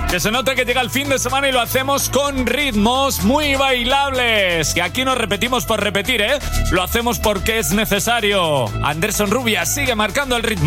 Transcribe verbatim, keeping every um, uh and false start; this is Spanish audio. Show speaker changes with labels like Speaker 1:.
Speaker 1: Que se note que llega el fin de semana y lo hacemos con ritmos muy bailables. Que aquí no repetimos por repetir, ¿eh? Lo hacemos porque es necesario. Anderson Rubia sigue marcando el ritmo.